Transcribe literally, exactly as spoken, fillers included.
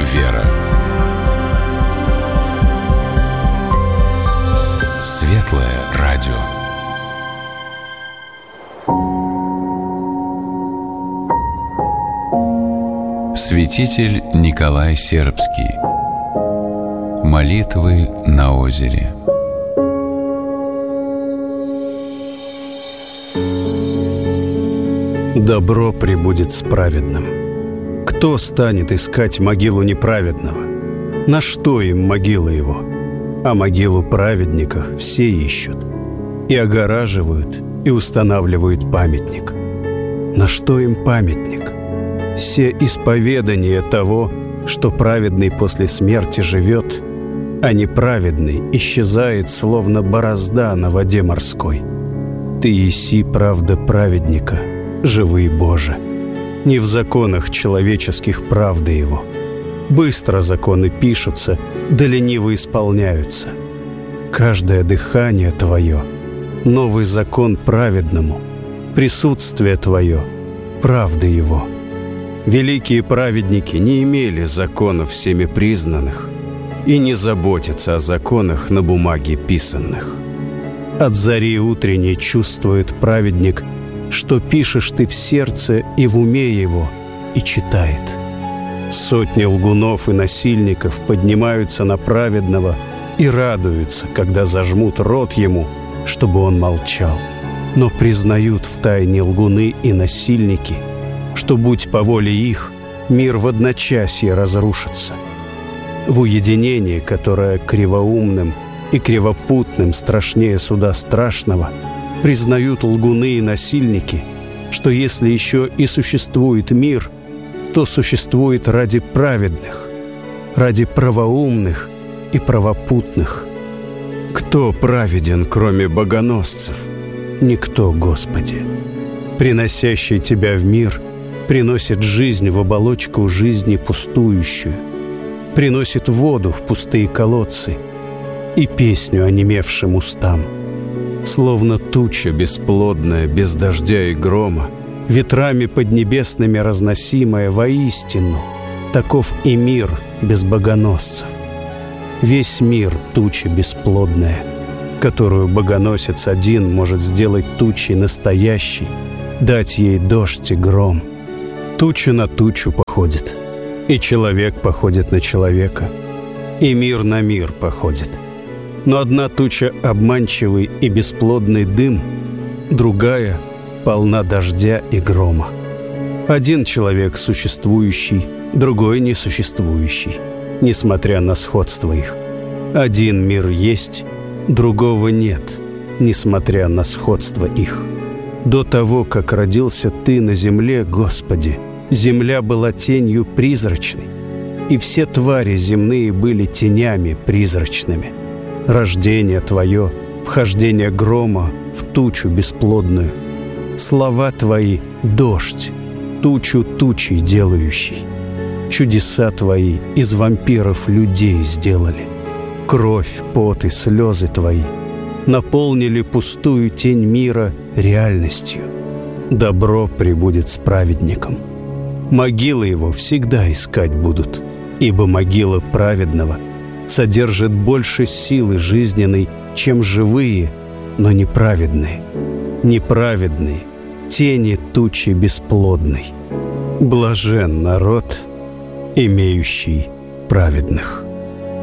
вера. Светлое радио. Святитель Николай Сербский. Молитвы на озере. Добро пребудет с праведным. Кто станет искать могилу неправедного? На что им могила его? А могилу праведника все ищут, и огораживают, и устанавливают памятник. На что им памятник? Все исповедание того, что праведный после смерти живет, а неправедный исчезает, словно борозда на воде морской. Ты еси правда праведника, живый Боже. Не в законах человеческих правда его. Быстро законы пишутся, да лениво исполняются. Каждое дыхание Твое — новый закон праведному, присутствие Твое — правда Его. Великие праведники не имели законов всеми признанных и не заботятся о законах на бумаге писанных. От зари утренней чувствует праведник, что пишешь ты в сердце и в уме его, и читает. Сотни лгунов и насильников поднимаются на праведного и радуются, когда зажмут рот ему, чтобы он молчал. Но признают втайне лгуны и насильники, что, будь по воле их, мир в одночасье разрушится. В уединении, которое кривоумным и кривопутным страшнее суда страшного, признают лгуны и насильники, что если еще и существует мир, то существует ради праведных, ради правоумных и правопутных. Кто праведен, кроме богоносцев? Никто, Господи. Приносящий Тебя в мир приносит жизнь в оболочку жизни пустующую, приносит воду в пустые колодцы и песню онемевшим устам. Словно туча бесплодная, без дождя и грома, ветрами поднебесными разносимая воистину, таков и мир без богоносцев. Весь мир — туча бесплодная, которую богоносец один может сделать тучей настоящей, дать ей дождь и гром. Туча на тучу походит, и человек походит на человека, и мир на мир походит. Но одна туча — обманчивый и бесплодный дым, другая — полна дождя и грома. Один человек существующий, другой несуществующий, несмотря на сходство их. Один мир есть, другого нет, несмотря на сходство их. До того, как родился Ты на земле, Господи, земля была тенью призрачной, и все твари земные были тенями призрачными. Рождение Твое, вхождение грома в тучу бесплодную. Слова Твои — дождь, тучу тучей делающий. Чудеса Твои из вампиров людей сделали. Кровь, пот и слезы Твои наполнили пустую тень мира реальностью. Добро пребудет с праведником. Могилы его всегда искать будут, ибо могила праведного содержит больше силы жизненной, чем живые, но неправедные. Неправедные — тени тучи бесплодной. Блажен народ, имеющий праведных.